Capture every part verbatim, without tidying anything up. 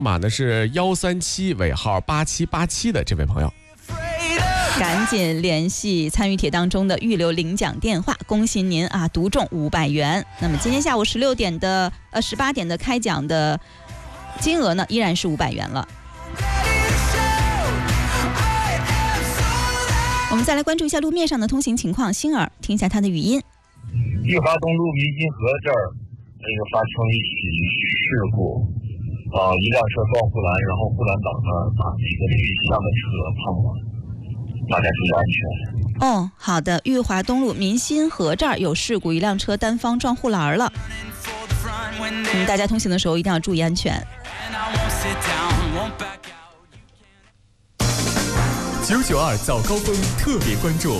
码呢是幺三七尾号八七八七的这位朋友。 赶紧联系参与帖当中的预留领奖电话，恭喜您啊，独中五百元。那么今天下午十六点的呃十八点的开奖的金额呢，依然是五百元了。我们再来关注一下路面上的通行情况，星儿听一下他的语音。 裕华东路民心河这儿那个发生一起事故，啊、呃，一辆车撞护栏，然后护栏挡呢把几个对向的车碰了，大家注意安全。 哦，好的，裕华东路民心河这儿有事故，一辆车单方撞护栏了。嗯，大家通行的时候一定要注意安全。 九九二早高峰特别关注。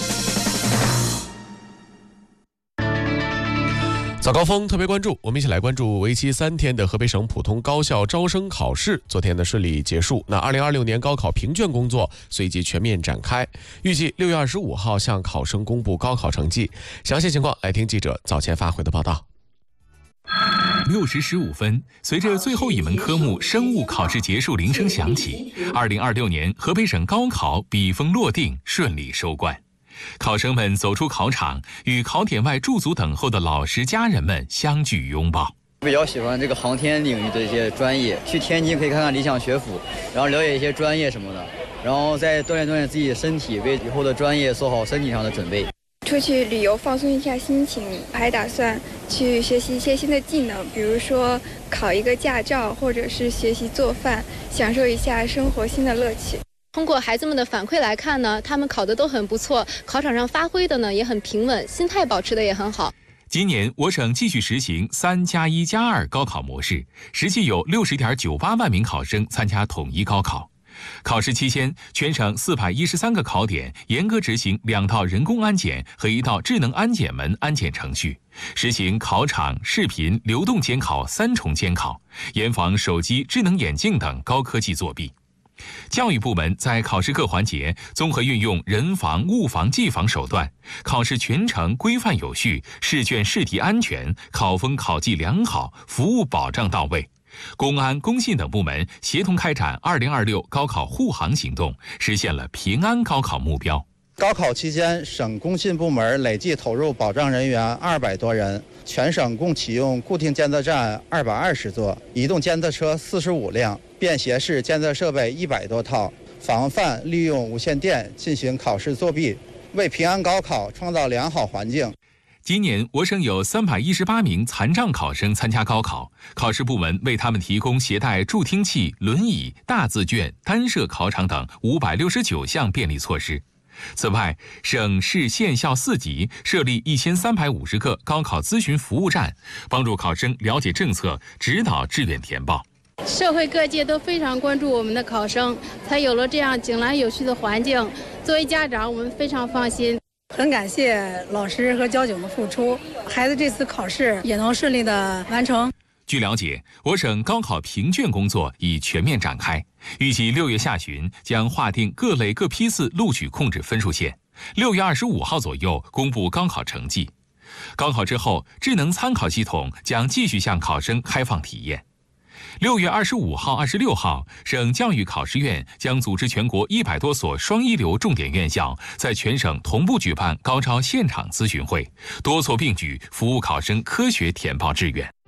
早高峰特别关注，我们一起来关注为期三天的河北省普通高校招生考试，昨天呢顺利结束。那二零二六年高考评卷工作随即全面展开，预计六月二十五号向考生公布高考成绩。详细情况来听记者早前发回的报道。 六时十五分，随着最后一门科目生物考试结束铃声响起，二零二六年河北省高考笔锋落定，顺利收官。考生们走出考场，与考点外驻足等候的老师家人们相聚拥抱。 比较喜欢这个航天领域的一些专业，去天津可以看看理想学府，然后了解一些专业什么的，然后再锻炼锻炼自己的身体，为以后的专业做好身体上的准备。 出去旅游放松一下心情，还打算去学习一些新的技能，比如说考一个驾照，或者是学习做饭，享受一下生活新的乐趣。 通过孩子们的反馈来看呢，他们考得都很不错，考场上发挥的呢也很平稳，心态保持的也很好。 今年我省继续实行三加一加二高考模式，实际有六十点九八万名考生参加统一高考。考试期间，全省四百一十三个考点严格执行两套人工安检和一道智能安检门安检程序，实行考场、视频、流动监考三重监考，严防手机、智能眼镜等高科技作弊。教育部门在考试各环节综合运用人防、物防、技防手段，考试全程规范有序，试卷试题安全，考风考纪良好，服务保障到位。公安、工信等部门协同开展二零二六高考护航行动，实现了平安高考目标。 高考期间，省工信部门累计投入保障人员二百多人，全省共启用固定监测站二百二十座，移动监测车四十五辆，便携式监测设备一百多套，防范利用无线电进行考试作弊，为平安高考创造良好环境。 今年我省有三百一十八名残障考生参加高考，考试部门为他们提供携带助听器、轮椅、大字卷、单设考场等五百六十九项便利措施。此外，省市县校四级设立一千三百五十个高考咨询服务站，帮助考生了解政策，指导志愿填报。 社会各界都非常关注我们的考生，才有了这样井然有序的环境。作为家长，我们非常放心。 很感谢老师和交警的付出，孩子这次考试也能顺利的完成。 据了解，我省高考评卷工作已全面展开，预计六月下旬将划定各类各批次录取控制分数线，六月二十五号左右公布高考成绩。高考之后，智能参考系统将继续向考生开放体验。六月二十五号、二十六号，省教育考试院将组织全国一百多所双一流重点院校，在全省同步举办高招现场咨询会，多措并举，服务考生科学填报志愿。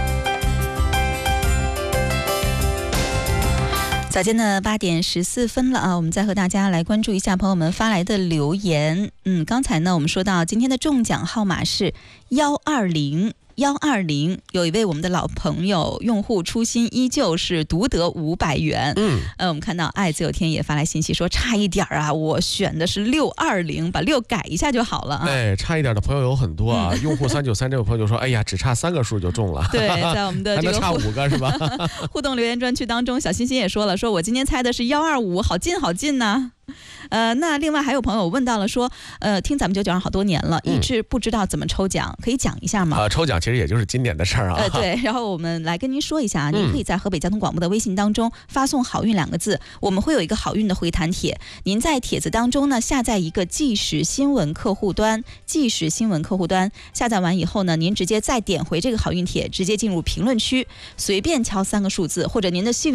早间的八点十四分了啊，我们再和大家来关注一下朋友们发来的留言。嗯，刚才呢我们说到今天的中奖号码是幺二零。幺二零有一位我们的老朋友用户初心依旧是独得五百元。嗯，呃，我们看到爱自有天也发来信息说差一点啊，我选的是六二零，把六改一下就好了啊。 哎，差一点的朋友有很多啊。嗯、用户三九三这位朋友就说，哎呀，只差三个数就中了。 对，在我们的这个还能差五个是吧？ 互动留言专区当中，小欣欣也说了，说我今天猜的是幺二五，好近好近呢、啊。 呃，那另外还有朋友问到了说，呃，听咱们九九二好多年了，一直不知道怎么抽奖，可以讲一下吗？ 呃，抽奖其实也就是今年的事儿啊。 呃，对，然后我们来跟您说一下啊，您可以在河北交通广播的微信当中发送“好运”两个字，我们会有一个好运的回弹帖。您在帖子当中呢下载一个即时新闻客户端，即时新闻客户端下载完以后呢，您直接再点回这个好运帖，直接进入评论区，随便敲三个数字或者您的姓